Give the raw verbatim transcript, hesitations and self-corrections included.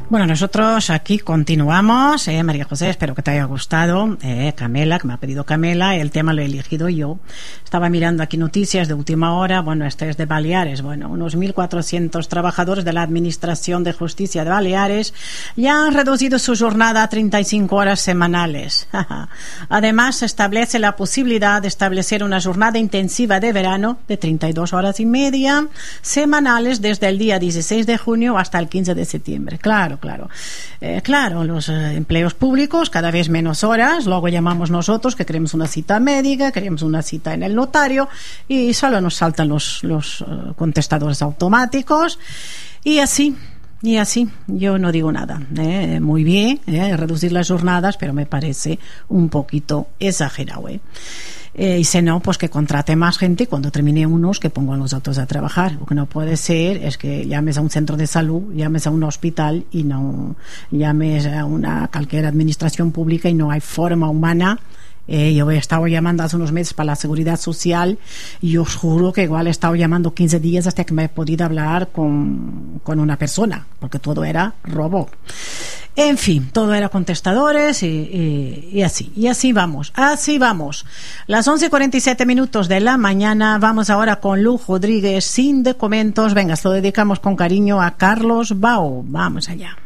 Bueno, nosotros aquí continuamos, eh, María José, espero que te haya gustado, eh, Camela, que me ha pedido Camela, el tema lo he elegido yo. Estaba mirando aquí noticias de última hora, bueno, este es de Baleares, bueno, unos mil cuatrocientos trabajadores de la Administración de Justicia de Baleares ya han reducido su jornada a treinta y cinco horas semanales. Además, se establece la posibilidad de establecer una jornada intensiva de verano de treinta y dos horas y media semanales desde el día dieciséis de junio hasta el quince de septiembre. Claro. Claro, eh, claro, los eh, empleos públicos cada vez menos horas, luego llamamos nosotros que queremos una cita médica, queremos una cita en el notario y solo nos saltan los, los uh, contestadores automáticos y así. Y así, yo no digo nada, ¿eh? Muy bien, ¿eh? Reducir las jornadas, pero me parece un poquito exagerado, ¿eh? Eh, y si no, pues que contrate más gente y cuando termine unos que pongan los otros a trabajar. Lo que no puede ser es que llames a un centro de salud, llames a un hospital y no llames a una cualquier administración pública y no hay forma humana. Eh, yo he estado llamando hace unos meses para la seguridad social y os juro que igual he estado llamando quince días hasta que me he podido hablar con, con una persona, porque todo era robo. En fin, todo era contestadores y, y, y así, y así vamos, así vamos. Las once y cuarenta y siete minutos de la mañana, vamos ahora con Lu Rodríguez, sin documentos. Venga, se lo dedicamos con cariño a Carlos Bao. Vamos allá.